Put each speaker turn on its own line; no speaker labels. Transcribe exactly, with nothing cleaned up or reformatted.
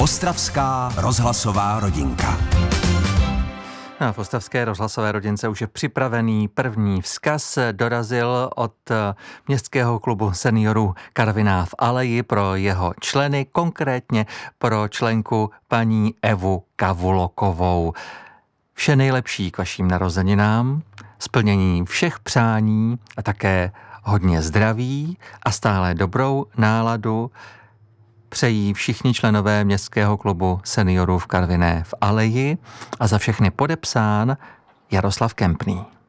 Ostravská rozhlasová rodinka.
V ostravské rozhlasové rodince už je připravený první vzkaz. Dorazil od městského klubu seniorů Karviná v Aleji pro jeho členy, konkrétně pro členku paní Evu Kavulokovou. Vše nejlepší k vašim narozeninám, splnění všech přání a také hodně zdraví a stále dobrou náladu přejí všichni členové městského klubu seniorů v Karviné v Aleji a za všechny podepsán Jaroslav Kempný.